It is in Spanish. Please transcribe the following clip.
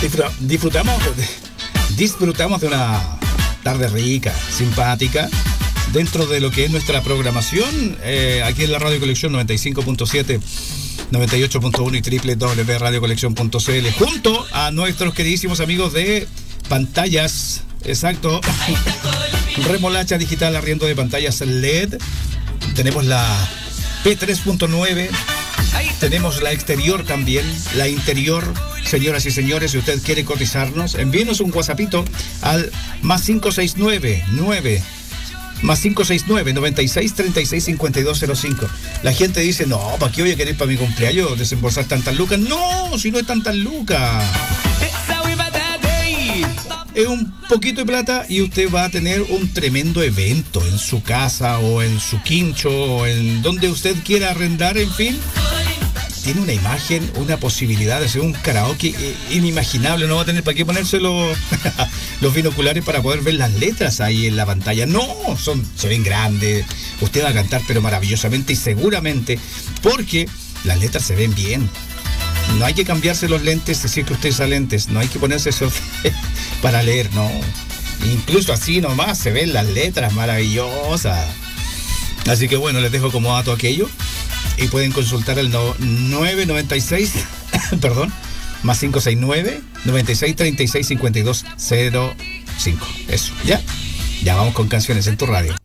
disfrutamos de una tarde rica, simpática, dentro de lo que es nuestra programación, aquí en la Radio Colección 95.7, 98.1 y www.radiocolección.cl, junto a nuestros queridísimos amigos de Pantallas, exacto, Remolacha Digital, arriendo de pantallas LED. Tenemos la P3.9, tenemos la exterior también, la interior. Señoras y señores, si usted quiere cotizarnos, envíenos un WhatsAppito al más 569 96 36 5205. La gente dice, no, ¿para qué voy a querer para mi cumpleaños desembolsar tantas lucas? No, si no es tantas lucas. Es un poquito de plata y usted va a tener un tremendo evento en su casa o en su quincho o en donde usted quiera arrendar, en fin. Tiene una imagen, una posibilidad de hacer un karaoke inimaginable. No va a tener para qué ponerse los binoculares para poder ver las letras ahí en la pantalla. No, se ven grandes. Usted va a cantar pero maravillosamente y seguramente, porque las letras se ven bien. No hay que cambiarse los lentes, decir que usted usa lentes. No hay que ponerse eso para leer, no. Incluso así nomás se ven las letras maravillosas. Así que bueno, les dejo como dato aquello. Y pueden consultar el 996, perdón, más 569 96 36 52 05. Eso, ya. Ya vamos con canciones en tu radio.